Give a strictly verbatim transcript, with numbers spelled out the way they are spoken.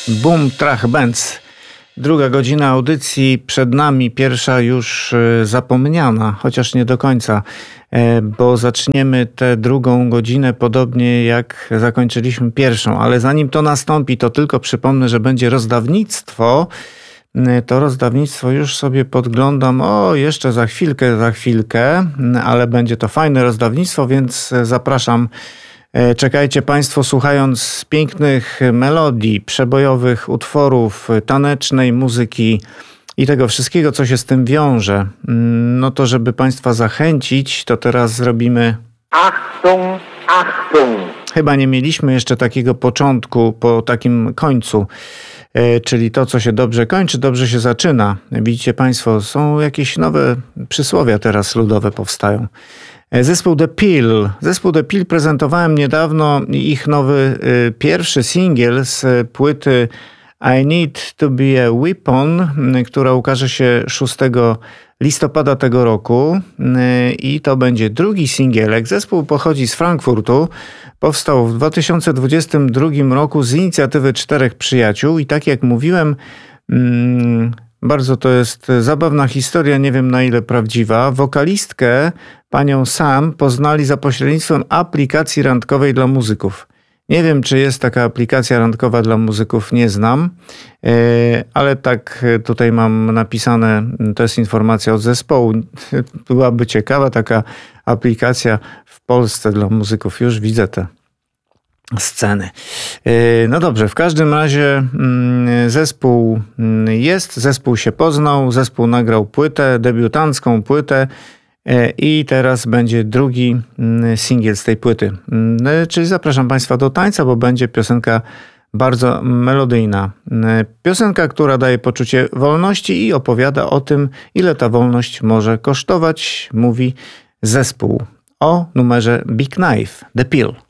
Boom Trach Bands. Druga godzina audycji przed nami, pierwsza już zapomniana, chociaż nie do końca, bo zaczniemy tę drugą godzinę podobnie jak zakończyliśmy pierwszą, ale zanim to nastąpi, to tylko przypomnę, że będzie rozdawnictwo. To rozdawnictwo już sobie podglądam, o jeszcze za chwilkę, za chwilkę, ale będzie to fajne rozdawnictwo, więc zapraszam. Czekajcie Państwo, słuchając pięknych melodii, przebojowych utworów, tanecznej muzyki i tego wszystkiego, co się z tym wiąże. No to żeby Państwa zachęcić, to teraz zrobimy... Achtung, Achtung! Chyba nie mieliśmy jeszcze takiego początku po takim końcu, czyli to, co się dobrze kończy, dobrze się zaczyna. Widzicie Państwo, są jakieś nowe przysłowia teraz ludowe powstają. Zespół The Pill. Zespół The Pill prezentowałem niedawno ich nowy y, pierwszy singiel z płyty I Need to Be a Weapon, y, która ukaże się szóstego listopada tego roku y, i to będzie drugi singielek. Zespół pochodzi z Frankfurtu. Powstał w dwa tysiące dwudziestym drugim roku z inicjatywy czterech przyjaciół i tak jak mówiłem, y, bardzo to jest zabawna historia, nie wiem na ile prawdziwa. Wokalistkę, panią Sam, poznali za pośrednictwem aplikacji randkowej dla muzyków. Nie wiem, czy jest taka aplikacja randkowa dla muzyków, nie znam, ale tak tutaj mam napisane, to jest informacja od zespołu. Byłaby ciekawa taka aplikacja w Polsce dla muzyków. Już widzę te sceny. No dobrze, w każdym razie zespół jest, zespół się poznał, zespół nagrał płytę, debiutancką płytę i teraz będzie drugi singiel z tej płyty. Czyli zapraszam Państwa do tańca, bo będzie piosenka bardzo melodyjna. Piosenka, która daje poczucie wolności i opowiada o tym, ile ta wolność może kosztować, mówi zespół o numerze Big Knife, The Pill.